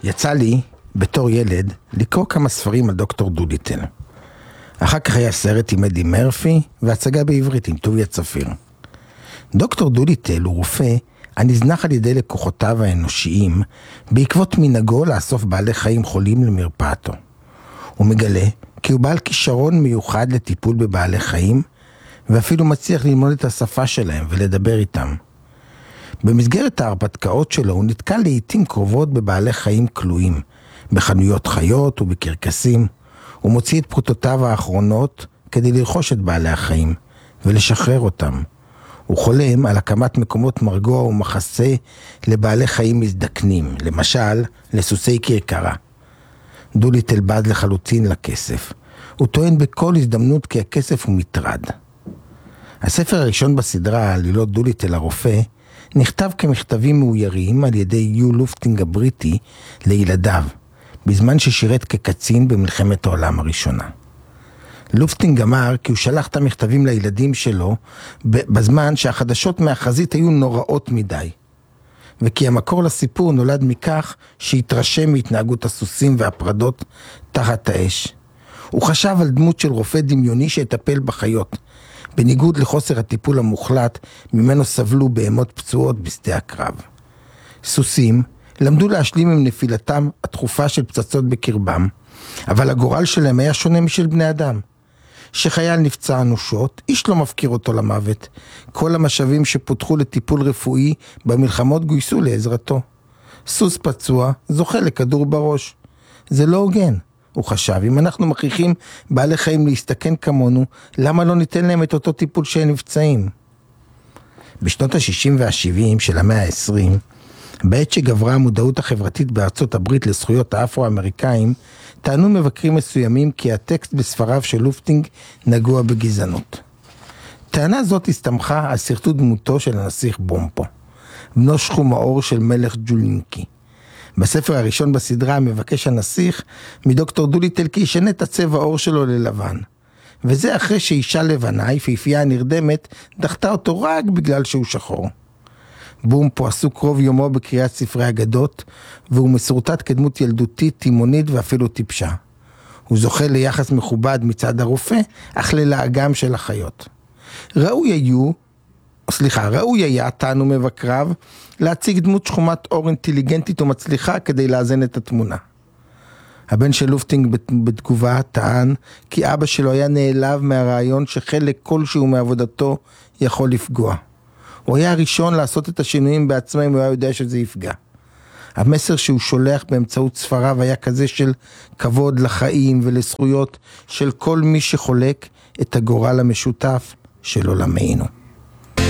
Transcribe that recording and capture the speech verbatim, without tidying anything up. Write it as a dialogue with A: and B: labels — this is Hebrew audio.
A: יצא לי, בתור ילד, לקרוא כמה ספרים על דוקטור דוליטל. אחר כך היה סרט עם אדי מרפי, והצגה בעברית עם טוביה צפיר. דוקטור דוליטל הוא רופא הנזנח על ידי לקוחותיו האנושיים, בעקבות מנהגו לאסוף בעלי חיים חולים למרפאתו. הוא מגלה כי הוא בעל כישרון מיוחד לטיפול בבעלי חיים, ואפילו מצליח ללמוד את השפה שלהם ולדבר איתם. במסגרת ההרפתקאות שלו הוא נתקל לעתים קרובות בבעלי חיים כלואים, בחנויות חיות ובקרקסים. הוא מוציא את פרוטותיו האחרונות כדי לרכוש את בעלי החיים ולשחרר אותם. הוא חולם על הקמת מקומות מרגוע ומחסה לבעלי חיים מזדקנים, למשל לסוסי כרכרה. דוליטל בז לחלוטין לכסף. הוא טוען בכל הזדמנות כי הכסף הוא מטרד. הספר הראשון בסדרה, עלילות דוליטל הרופא, נכתב כמכתבים מאוירים על ידי יו לופטינג הבריטי לילדיו, בזמן ששירת כקצין במלחמת העולם הראשונה. לופטינג אמר כי הוא שלח את המכתבים לילדים שלו בזמן שהחדשות מהחזית היו נוראות מדי, וכי המקור לסיפור נולד מכך שהתרשם מהתנהגות הסוסים והפרדות תחת האש. הוא חשב על דמות של רופא דמיוני שיטפל בחיות, בניגוד לחוסר הטיפול המוחלט ממנו סבלו בהמות פצועות בשדה הקרב. סוסים למדו להשלים עם נפילתם התכופה של פצצות בקרבם, אבל הגורל שלהם היה שונה משל בני אדם. שחייל נפצע אנושות, איש לא מפקיר אותו למוות. כל המשאבים שפותחו לטיפול רפואי במלחמות גויסו לעזרתו. סוס פצוע זוכה לכדור בראש. זה לא הוגן, הוא חשב. אם אנחנו מכריחים בעלי חיים להסתכן כמונו, למה לא ניתן להם את אותו טיפול שהם נפצעים? בשנות ה-שישים וה-שבעים של המאה ה-עשרים, בעת שגברה המודעות החברתית בארצות הברית לזכויות האפרו-אמריקאים, טענו מבקרים מסוימים כי הטקסט בספריו של לופטינג נגוע בגזענות. טענה זאת הסתמכה על סרטוט דמותו של הנסיך בומפו, בנו שחום האור של מלך ג'ולינקי. בספר הראשון בסדרה מבקש הנסיך מדוקטור דוליטל כי ישנה את הצבע האור שלו ללבן. וזה אחרי שאישה לבנה, יפיפייה נרדמת, דחתה אותו רק בגלל שהוא שחור. בומפו עסוק רוב יומו בקריאת ספרי אגדות, והוא מסורטט כדמות ילדותית, תימונית ואפילו טיפשה. הוא זוכה ליחס מכובד מצד הרופא, אך ללעגם של החיות. ראוי היו, סליחה, ראוי היה, טענו מבקריו, להציג דמות שחומת אור אינטליגנטית ומצליחה כדי לאזן את התמונה. הבן של לופטינג בתגובה טען כי אבא שלו היה נעלב מהרעיון שחלק כלשהו מעבודתו יכול לפגוע. הוא היה הראשון לעשות את השינויים בעצמם, הוא היה יודע שזה יפגע. המסר שהוא שולח באמצעות ספריו היה כזה של כבוד לחיים ולזכויות של כל מי שחולק את הגורל המשותף של עולמנו.